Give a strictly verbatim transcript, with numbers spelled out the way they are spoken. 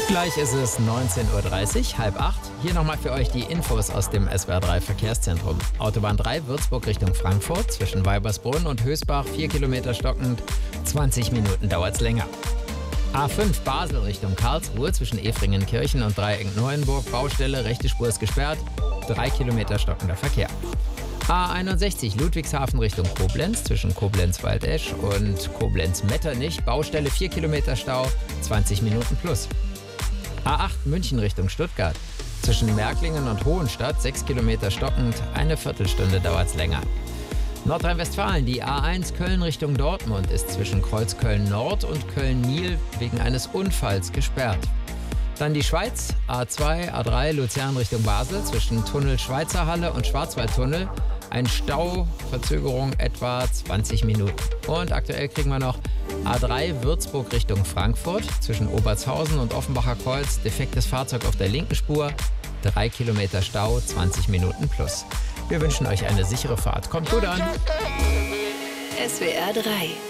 Gleich ist es neunzehn Uhr dreißig, halb acht. Hier nochmal für euch die Infos aus dem S W R drei Verkehrszentrum. Autobahn drei, Würzburg Richtung Frankfurt, zwischen Weibersbrunn und Hösbach, vier Kilometer stockend, zwanzig Minuten dauert's länger. A fünf, Basel Richtung Karlsruhe, zwischen Efringenkirchen und Dreieck-Neuenburg, Baustelle, rechte Spur ist gesperrt, drei Kilometer stockender Verkehr. A einundsechzig, Ludwigshafen Richtung Koblenz, zwischen Koblenz-Waldesch und Koblenz-Metternich, Baustelle, vier Kilometer Stau, zwanzig Minuten plus. A acht, München Richtung Stuttgart, zwischen Märklingen und Hohenstadt, sechs Kilometer stockend, eine Viertelstunde dauert's länger. Nordrhein-Westfalen, die A eins Köln Richtung Dortmund ist zwischen Kreuzköln Nord und Köln-Nil wegen eines Unfalls gesperrt. Dann die Schweiz, A zwei, A drei Luzern Richtung Basel, zwischen Tunnel Schweizer Halle und Schwarzwaldtunnel, ein Stau, Verzögerung etwa zwanzig Minuten. Und aktuell kriegen wir noch A drei Würzburg Richtung Frankfurt, zwischen Obertshausen und Offenbacher Kreuz, defektes Fahrzeug auf der linken Spur, drei Kilometer Stau, zwanzig Minuten plus. Wir wünschen euch eine sichere Fahrt. Kommt gut an! S W R drei